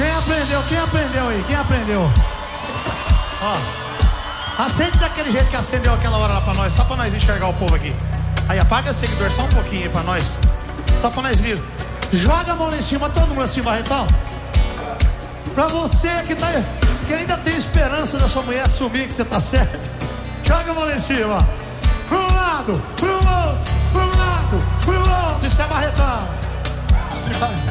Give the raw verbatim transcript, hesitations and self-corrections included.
Quem aprendeu? Quem aprendeu aí? Quem aprendeu? Ó, acende daquele jeito que acendeu aquela hora lá pra nós, só pra nós enxergar o povo aqui. Aí apaga o seguidor só um pouquinho aí pra nós, só pra nós vir. Joga a mão lá em cima, todo mundo assim, Barretão. Pra você que, tá, que ainda tem esperança da sua mulher assumir que você tá certo, joga a mão lá em cima. Pro lado, pro outro, pro lado, pro outro. Isso é Barretão.